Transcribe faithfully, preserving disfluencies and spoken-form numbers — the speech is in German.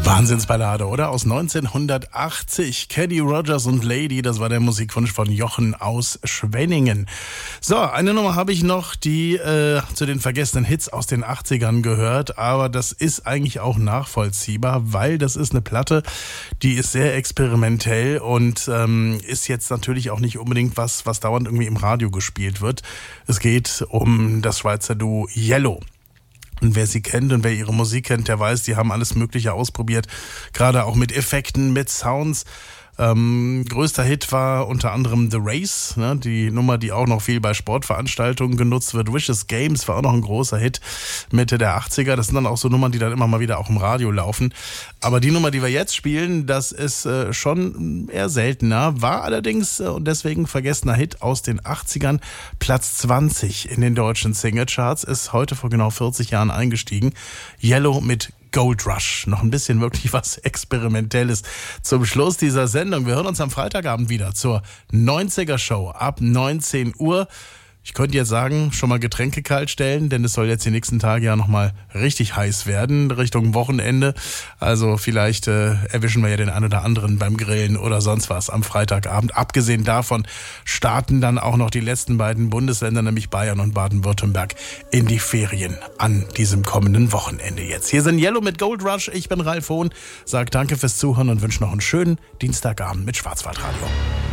Wahnsinnsballade, oder? Aus neunzehnhundertachtzig. Kenny Rogers und Lady, das war der Musikwunsch von Jochen aus Schwenningen. So, eine Nummer habe ich noch, die äh, zu den vergessenen Hits aus den achtzigern gehört, aber das ist eigentlich auch nachvollziehbar, weil das ist eine Platte, die ist sehr experimentell und ähm, ist jetzt natürlich auch nicht unbedingt was, was dauernd irgendwie im Radio gespielt wird. Es geht um das Schweizer Duo Yello. Und wer sie kennt und wer ihre Musik kennt, der weiß, die haben alles Mögliche ausprobiert. Gerade auch mit Effekten, mit Sounds. Ähm, größter Hit war unter anderem The Race, ne, die Nummer, die auch noch viel bei Sportveranstaltungen genutzt wird. Vicious Games war auch noch ein großer Hit Mitte der achtziger. Das sind dann auch so Nummern, die dann immer mal wieder auch im Radio laufen. Aber die Nummer, die wir jetzt spielen, das ist äh, schon eher seltener, war allerdings äh, und deswegen vergessener Hit aus den achtzigern. Platz zwanzig in den deutschen Singlecharts, ist heute vor genau vierzig Jahren eingestiegen. Yello mit Gold Rush. Noch ein bisschen wirklich was Experimentelles zum Schluss dieser Sendung. Wir hören uns am Freitagabend wieder zur neunziger Show ab neunzehn Uhr. Ich könnte jetzt sagen, schon mal Getränke kalt stellen, denn es soll jetzt die nächsten Tage ja nochmal richtig heiß werden, Richtung Wochenende. Also vielleicht äh, erwischen wir ja den einen oder anderen beim Grillen oder sonst was am Freitagabend. Abgesehen davon starten dann auch noch die letzten beiden Bundesländer, nämlich Bayern und Baden-Württemberg, in die Ferien an diesem kommenden Wochenende jetzt. Hier sind Yello mit Gold Rush. Ich bin Ralf Hohn, sag danke fürs Zuhören und wünsche noch einen schönen Dienstagabend mit Schwarzwaldradio.